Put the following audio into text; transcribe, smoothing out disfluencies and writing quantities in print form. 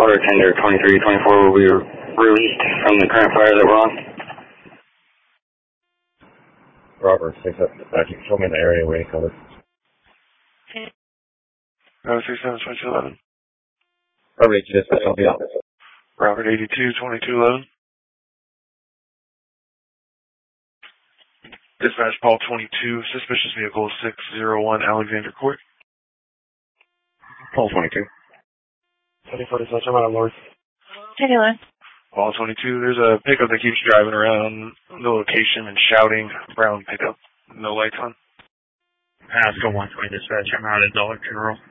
Water tender 2324 will be released from the current fire that we're on. Robert, 6 up. Actually, show me the area where you covered. Robert 67, 2211. Robert 82, something else. Robert 82, 2211. Dispatch Paul 22, suspicious vehicle 601 Alexander Court. Paul 22. 2040, I'm out of Lord. Anyone. Paul 22, there's a pickup that keeps driving around the location and shouting. Brown pickup. No lights on. Pascal 120 dispatch, I'm out at Dollar General.